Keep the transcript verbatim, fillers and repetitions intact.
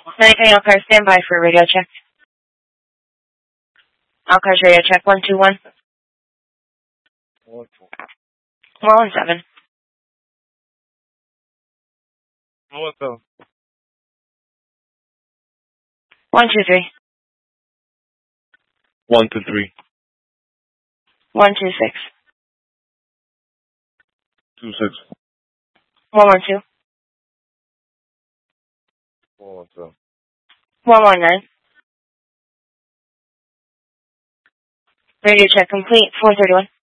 ninety-three, all cars stand by for radio check. All cars radio check, one two one. One, two. one one seven. One, seven. one two three. One, two, three. one two six. Two, six. one one two. One, one, seven. one one nine. Radio check complete, four thirty-one.